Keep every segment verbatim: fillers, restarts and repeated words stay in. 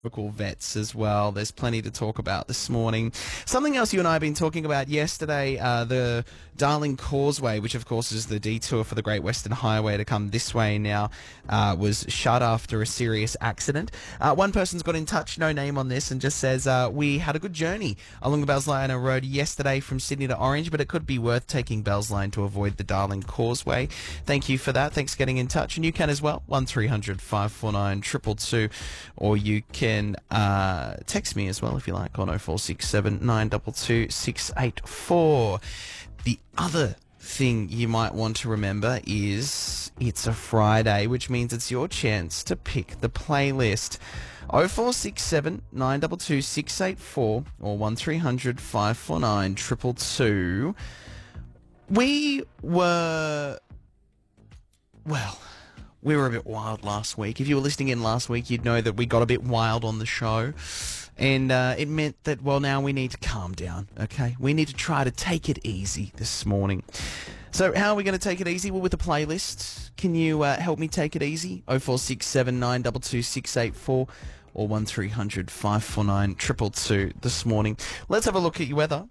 local vets as well. There's plenty to talk about this morning. Something else you and I have been talking about yesterday, uh, the Darling Causeway, which of course is the detour for the Great Western Highway to come this way now, uh, was shut after a serious accident. Uh, one person's got in touch, no name on this, and just says, uh, we had a good journey along the Bellsline Road yesterday from Sydney to Orange, but it could be worth taking Bellsline to avoid the Darling Causeway. Thank you for that. Thanks for getting in touch. And you can as well, one three hundred five four nine two two two, or you can can uh, text me as well if you like on oh four six seven nine two two six eight four. The other thing you might want to remember is it's a Friday, which means it's your chance to pick the playlist. oh four six seven nine two two six eight four or one three hundred five four nine two two two. We were, well... We were a bit wild last week. If you were listening in last week, you'd know that we got a bit wild on the show. And uh, it meant that, well, now we need to calm down, okay? We need to try to take it easy this morning. So how are we going to take it easy? Well, with a playlist. Can you uh, help me take it easy? oh four six seven nine two two six eight four or one three hundred five four nine two two two this morning. Let's have a look at your weather.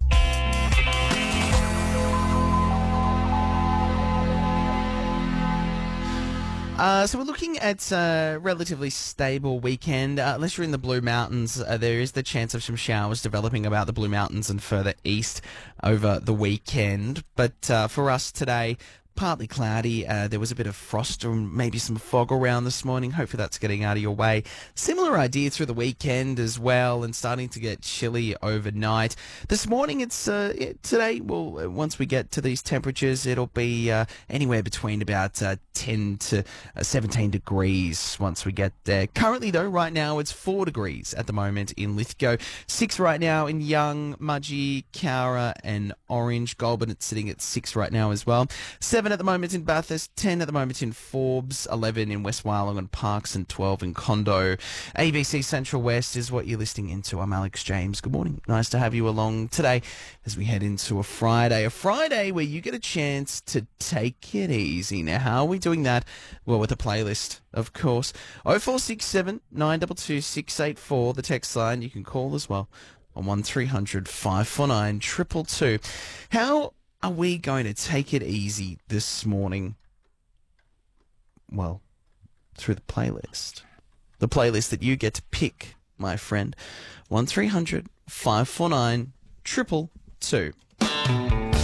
Uh, so we're looking at a relatively stable weekend. Uh, unless you're in the Blue Mountains, uh, there is the chance of some showers developing about the Blue Mountains and further east over the weekend. But uh, for us today, partly cloudy. Uh, there was a bit of frost and maybe some fog around this morning. Hopefully that's getting out of your way. Similar idea through the weekend as well, and starting to get chilly overnight. This morning, it's uh, it, today, well, once we get to these temperatures, it'll be uh, anywhere between about uh, ten to seventeen degrees once we get there. Currently, though, right now, it's four degrees at the moment in Lithgow. Six right now in Young, Mudgee, Cowra and Orange. Goulburn, it's sitting at six right now as well. Seven at the moment in Bathurst, ten at the moment in Forbes, eleven in West Wyalong and Parks, and twelve in Condo. A B C Central West is what you're listening into. I'm Alex James. Good morning. Nice to have you along today as we head into a Friday. A Friday where you get a chance to take it easy. Now, how are we doing that? Well, with a playlist, of course. oh four six seven nine two two six eight four, the text line. You can call as well on one three hundred five four nine two two two. How are we going to take it easy this morning? Well, through the playlist. The playlist that you get to pick, my friend. one three hundred five four nine two two two.